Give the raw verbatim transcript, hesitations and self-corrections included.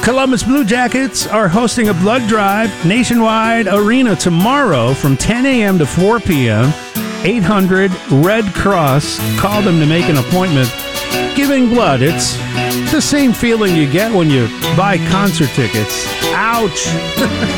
Columbus Blue Jackets are hosting a blood drive nationwide arena tomorrow from ten a.m. to four p.m. eight hundred Red Cross. Call them to make an appointment. Giving blood, it's the same feeling you get when you buy concert tickets. Ouch!